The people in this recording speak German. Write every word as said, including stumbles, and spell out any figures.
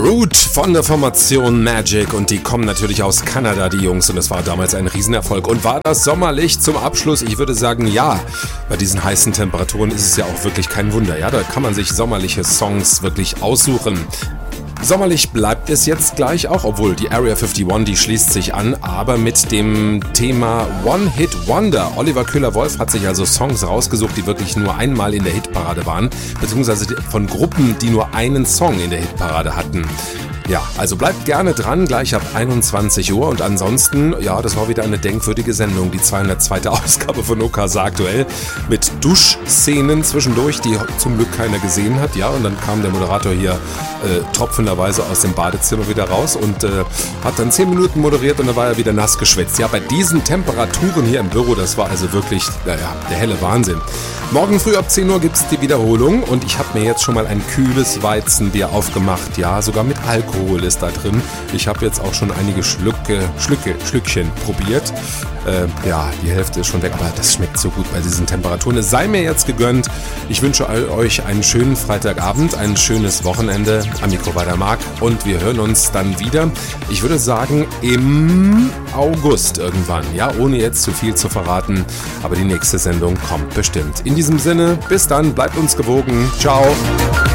Root von der Formation Magic und die kommen natürlich aus Kanada, die Jungs, und es war damals ein Riesenerfolg. Und war das sommerlich zum Abschluss? Ich würde sagen, ja. Bei diesen heißen Temperaturen ist es ja auch wirklich kein Wunder, ja, da kann man sich sommerliche Songs wirklich aussuchen. Sommerlich bleibt es jetzt gleich auch, obwohl die Area einundfünfzig, die schließt sich an, aber mit dem Thema One Hit Wonder. Oliver Köhler-Wolf hat sich also Songs rausgesucht, die wirklich nur einmal in der Hitparade waren, beziehungsweise von Gruppen, die nur einen Song in der Hitparade hatten. Ja, also bleibt gerne dran, gleich ab einundzwanzig Uhr und ansonsten, ja, das war wieder eine denkwürdige Sendung, die zweihundertzweite Ausgabe von O K S aktuell mit Duschszenen zwischendurch, die zum Glück keiner gesehen hat, ja, und dann kam der Moderator hier äh, tropfenderweise aus dem Badezimmer wieder raus und äh, hat dann zehn Minuten moderiert und dann war er wieder nass geschwitzt. Ja, bei diesen Temperaturen hier im Büro, das war also wirklich, naja, der helle Wahnsinn. Morgen früh ab zehn Uhr gibt's die Wiederholung und ich habe mir jetzt schon mal ein kühles Weizenbier aufgemacht, ja, sogar mit Alkohol ist da drin. Ich habe jetzt auch schon einige Schlücke, Schlücke, Schlückchen probiert. Äh, ja, die Hälfte ist schon weg, aber das schmeckt so gut bei diesen Temperaturen. Es sei mir jetzt gegönnt. Ich wünsche euch einen schönen Freitagabend, ein schönes Wochenende. Am Mikro war der Marc und wir hören uns dann wieder, ich würde sagen, im August irgendwann. Ja, ohne jetzt zu viel zu verraten, aber die nächste Sendung kommt bestimmt. In diesem Sinne, bis dann, bleibt uns gewogen. Ciao.